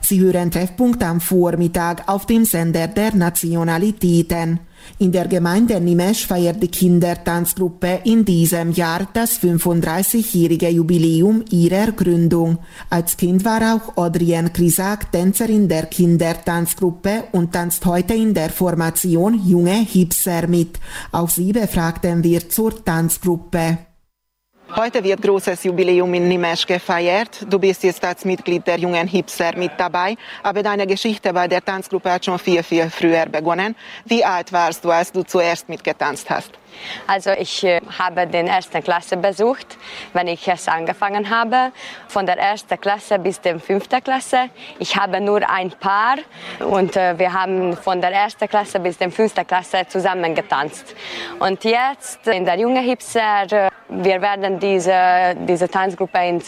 Sie hören Treffpunkt am Vormittag auf dem Sender der Nationalitäten. In der Gemeinde Nimesch feiert die Kindertanzgruppe in diesem Jahr das 35-jährige Jubiläum ihrer Gründung. Als Kind war auch Adrienne Krisak Tänzerin der Kindertanzgruppe und tanzt heute in der Formation Junge Hipster mit. Auch sie befragten wir zur Tanzgruppe. Heute wird großes Jubiläum in Nimesch gefeiert. Du bist jetzt als Mitglied der Jungen Hipster mit dabei, aber deine Geschichte bei der Tanzgruppe hat schon viel früher begonnen. Wie alt warst du, als du zuerst mitgetanzt hast? Also ich habe die 1. Klasse besucht, wenn ich es angefangen habe. Von der 1. Klasse bis zur 5. Klasse. Ich habe nur ein Paar und wir haben von der 1. Klasse bis zur 5. Klasse zusammen getanzt. Und jetzt in der Junge Hipster, wir werden diese Tanzgruppe in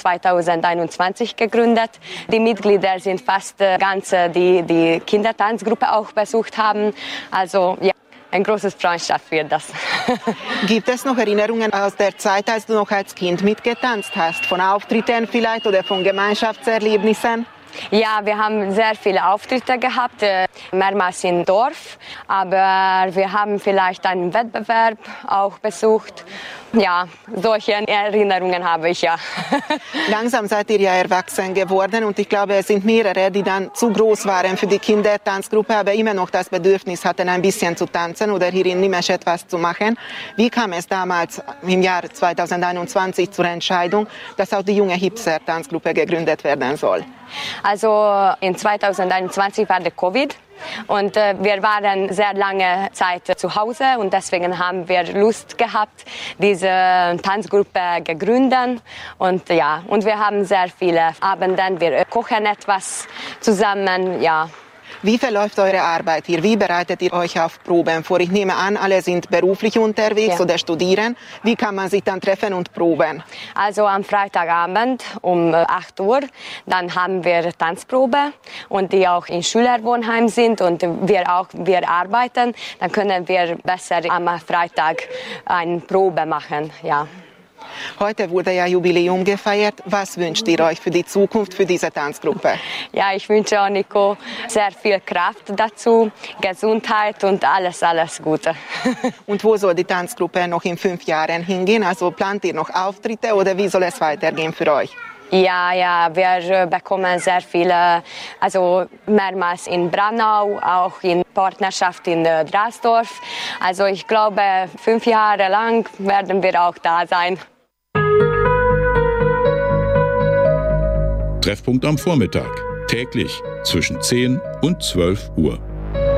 2021 gegründet. Die Mitglieder sind fast ganz, die Kindertanzgruppe auch besucht haben. Also ja. Ein großes Freundschaft wird das. Gibt es noch Erinnerungen aus der Zeit, als du noch als Kind mitgetanzt hast? Von Auftritten vielleicht oder von Gemeinschaftserlebnissen? Ja, wir haben sehr viele Auftritte gehabt, mehrmals im Dorf. Aber wir haben vielleicht einen Wettbewerb auch besucht. Ja, solche Erinnerungen habe ich, ja. Langsam seid ihr ja erwachsen geworden und ich glaube, es sind mehrere, die dann zu groß waren für die Kindertanzgruppe, aber immer noch das Bedürfnis hatten, ein bisschen zu tanzen oder hier in Nimesch etwas zu machen. Wie kam es damals im Jahr 2021 zur Entscheidung, dass auch die Junge Hipster Tanzgruppe gegründet werden soll? Also in 2021 war der Covid. Und wir waren sehr lange Zeit zu Hause und deswegen haben wir Lust gehabt, diese Tanzgruppe gegründet. Und ja, und wir haben sehr viele Abende, wir kochen etwas zusammen, ja. Wie verläuft eure Arbeit hier? Wie bereitet ihr euch auf Proben vor? Ich nehme an, alle sind beruflich unterwegs oder studieren. Wie kann man sich dann treffen und proben? Also am Freitagabend um 8 Uhr, dann haben wir Tanzprobe und die auch in Schülerwohnheim sind und wir arbeiten. Dann können wir besser am Freitag eine Probe machen, ja. Heute wurde ja Jubiläum gefeiert. Was wünscht ihr euch für die Zukunft, für diese Tanzgruppe? Ja, ich wünsche auch Nico sehr viel Kraft dazu, Gesundheit und alles Gute. Und wo soll die Tanzgruppe noch in 5 Jahren hingehen? Also plant ihr noch Auftritte oder wie soll es weitergehen für euch? Ja, wir bekommen sehr viele, also mehrmals in Brannau, auch in Partnerschaft in Drasdorf. Also ich glaube, 5 Jahre lang werden wir auch da sein. Treffpunkt am Vormittag, täglich zwischen 10 und 12 Uhr.